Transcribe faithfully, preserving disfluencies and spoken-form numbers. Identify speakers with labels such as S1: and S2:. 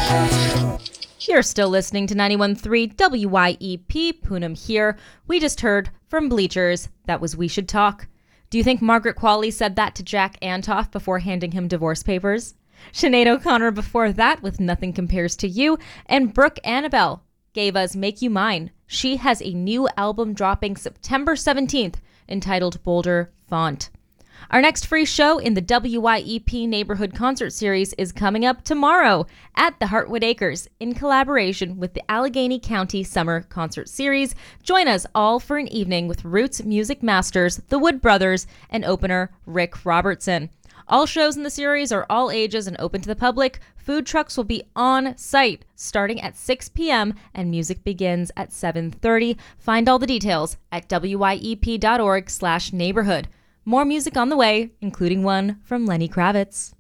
S1: You're still listening to ninety-one point three W Y E P, Poonam here. We just heard from Bleachers, that was We Should Talk. Do you think Margaret Qualley said that to Jack Antoff before handing him divorce papers? Sinead O'Connor before that with Nothing Compares to You, and Brooke Annabelle gave us Make You Mine. She has a new album dropping September seventeenth entitled Boulder Font. Our next free show in the W Y E P Neighborhood Concert Series is coming up tomorrow at the Heartwood Acres in collaboration with the Allegheny County Summer Concert Series. Join us all for an evening with Roots Music Masters, the Wood Brothers, and opener Rick Robertson. All shows in the series are all ages and open to the public. Food trucks will be on site starting at six p.m. and music begins at seven thirty. Find all the details at W Y E P dot org slash neighborhood. More music on the way, including one from Lenny Kravitz.